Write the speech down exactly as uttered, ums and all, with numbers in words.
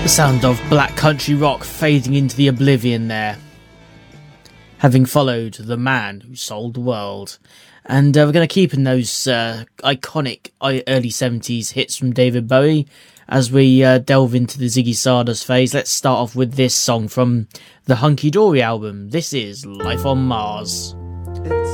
The sound of black country rock fading into the oblivion there. Having followed The Man Who Sold the World. And uh, we're going to keep in those uh, iconic early seventies hits from David Bowie as we uh, delve into the Ziggy Stardust phase. Let's start off with this song from the Hunky Dory album. This is Life on Mars.